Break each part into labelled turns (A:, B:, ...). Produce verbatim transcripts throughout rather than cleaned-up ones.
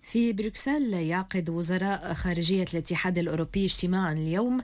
A: في بروكسل يعقد وزراء خارجية الاتحاد الأوروبي اجتماعا اليوم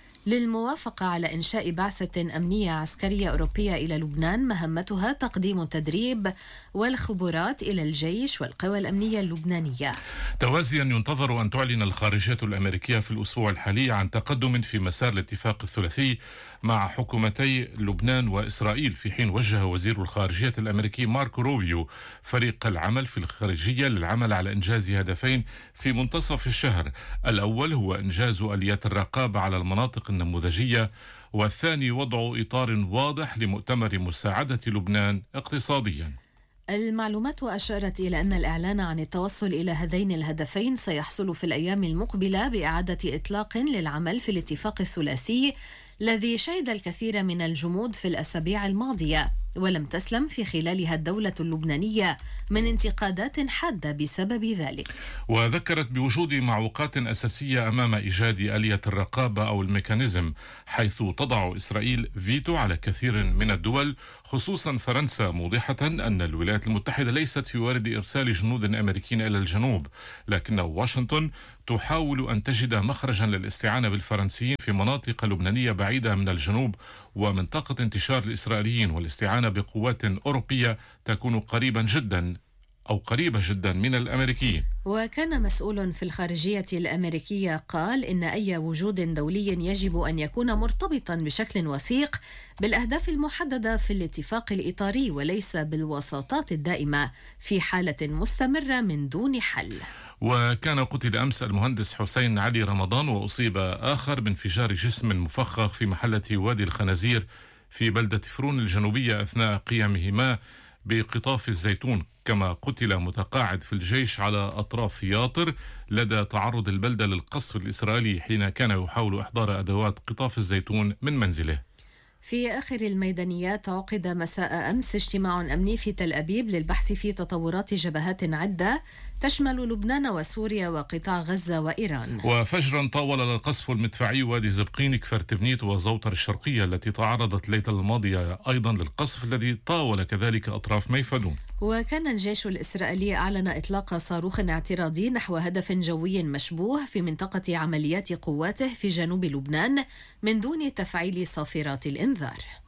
A: للموافقة على إنشاء بعثة أمنية عسكرية أوروبية إلى لبنان مهمتها تقديم التدريب والخبرات إلى الجيش والقوى الأمنية اللبنانية.
B: توازيا ينتظر أن تعلن الخارجية الأمريكية في الأسبوع الحالي عن تقدم في مسار الاتفاق الثلاثي مع حكومتي لبنان وإسرائيل، في حين وجه وزير الخارجية الأمريكي ماركو روبيو فريق العمل في الخارجية للعمل على إنجاز هدفين في منتصف الشهر. الأول هو إنجاز آليات الرقابة على المناطق النموذجية، والثاني وضع إطار واضح لمؤتمر مساعدة لبنان اقتصاديا.
A: المعلومات أشارت إلى أن الإعلان عن التوصل إلى هذين الهدفين سيحصل في الأيام المقبلة بإعادة إطلاق للعمل في الاتفاق الثلاثي الذي شهد الكثير من الجمود في الأسابيع الماضية، ولم تسلم في خلالها الدولة اللبنانية من انتقادات حادة بسبب ذلك.
B: وذكرت بوجود معوقات أساسية أمام إيجاد آلية الرقابة أو الميكانيزم، حيث تضع إسرائيل فيتو على كثير من الدول خصوصا فرنسا، موضحة أن الولايات المتحدة ليست في وارد إرسال جنود أمريكيين إلى الجنوب، لكن واشنطن تحاول أن تجد مخرجا للاستعانة بالفرنسيين في مناطق لبنانية بعيدة من الجنوب ومنطقة انتشار الإسرائيليين، والاستعانة بقوات أوروبية تكون قريبا جدا أو قريبة جدا من الأمريكيين.
A: وكان مسؤول في الخارجية الأمريكية قال إن أي وجود دولي يجب أن يكون مرتبطا بشكل وثيق بالأهداف المحددة في الاتفاق الإطاري وليس بالوساطات الدائمة في حالة مستمرة من دون حل.
B: وكان قتل أمس المهندس حسين علي رمضان وأصيب آخر بانفجار جسم مفخخ في محلة وادي الخنازير في بلدة فرون الجنوبية أثناء قيامهما بقطاف الزيتون، كما قتل متقاعد في الجيش على أطراف ياطر لدى تعرض البلدة للقصف الإسرائيلي حين كان يحاول إحضار أدوات قطاف الزيتون من منزله.
A: في آخر الميدانيات عقد مساء أمس اجتماع أمني في تل أبيب للبحث في تطورات جبهات عدة تشمل لبنان وسوريا وقطاع غزة وإيران.
B: وفجرا طاول القصف المدفعي وادي زبقين كفر تبنيت وزوطر الشرقية التي تعرضت الليلة الماضية أيضا للقصف الذي طاول كذلك أطراف ميفدون.
A: وكان الجيش الإسرائيلي أعلن إطلاق صاروخ اعتراضي نحو هدف جوي مشبوه في منطقة عمليات قواته في جنوب لبنان من دون تفعيل صافرات الإنذار.